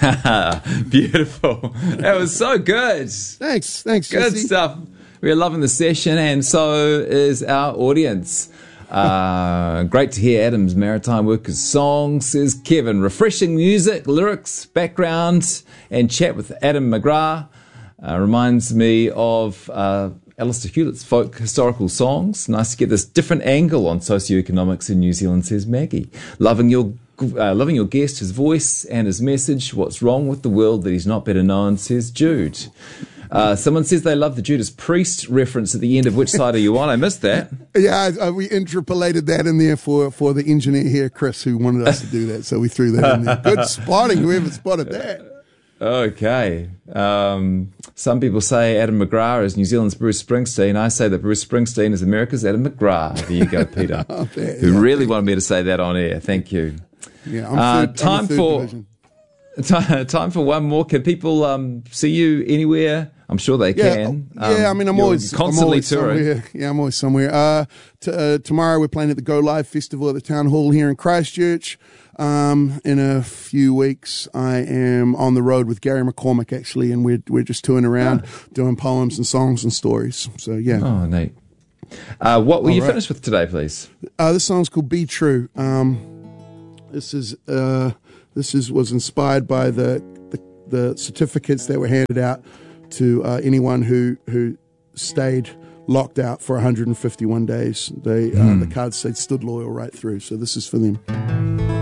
Beautiful. That was so good. Thanks, Good Jesse. stuff. We're loving the session, and so is our audience. Great to hear Adam's Maritime Workers song, says Kevin. Refreshing music, lyrics, background, and chat with Adam McGrath. Reminds me of Alistair Hewlett's folk historical songs. Nice to get this different angle on socioeconomics in New Zealand, says Maggie. Loving your guest, his voice and his message. What's wrong with the world that he's not better known, says Jude. Someone says they love the Judas Priest reference at the end of Which Side Are You On? I missed that. Yeah, we interpolated that in there for the engineer here, Chris, who wanted us to do that. So we threw that in there. Good spotting, whoever spotted that. Okay. Some people say Adam McGrath is New Zealand's Bruce Springsteen. I say that Bruce Springsteen is America's Adam McGrath. There you go, Peter. Who really wanted me to say that on air. Thank you. Yeah, time for one more. Can people see you anywhere? I'm sure they can. I mean, I'm always touring. Somewhere. Yeah, I'm always somewhere. Tomorrow we're playing at the Go Live Festival at the Town Hall here in Christchurch. In a few weeks, I am on the road with Gary McCormick, actually, and we're just touring around doing poems and songs and stories. So, yeah. Oh, neat. What will you finish with today, please? This song's called Be True. This was inspired by the certificates that were handed out to anyone who stayed locked out for 151 days. The cards said stood loyal right through. So this is for them.